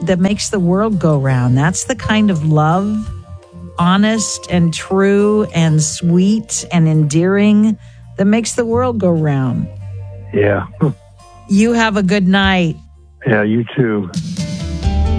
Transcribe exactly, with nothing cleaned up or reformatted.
that makes the world go round. That's the kind of love, honest and true and sweet and endearing, that makes the world go round. Yeah. You have a good night. Yeah, you too.